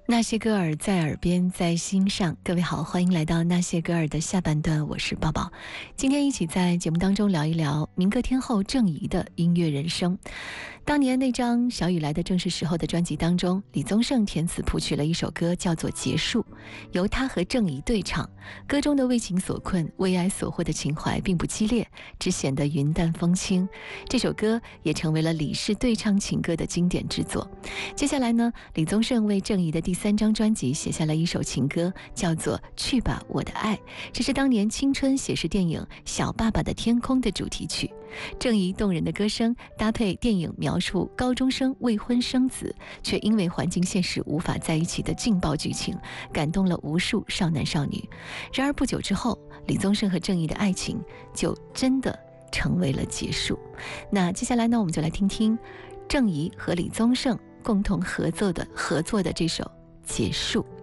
那些歌儿在耳边，在心上。各位好，欢迎来到那些歌儿的下半段，我是抱抱。今天一起在节目当中聊一聊民歌天后郑怡的音乐人生。当年那张《小雨来的正是时候》的专辑当中，李宗盛填词谱曲了一首歌，叫做《结束》，由他和郑怡对唱。歌中的为情所困、为爱所惑的情怀并不激烈，只显得云淡风轻。这首歌也成为了李氏对唱情歌的经典之作。接下来呢，李宗盛为郑怡的第3张专辑写下了一首情歌，叫做《去吧我的爱》，这是当年青春写实电影《小爸爸的天空》的主题曲。郑怡动人的歌声搭配电影描述高中生未婚生子，却因为环境现实无法在一起的劲爆剧情，感动了无数少男少女。然而不久之后，李宗盛和郑怡的爱情就真的成为了结束。那接下来呢，我们就来听听郑怡和李宗盛共同合作的这首《结束》。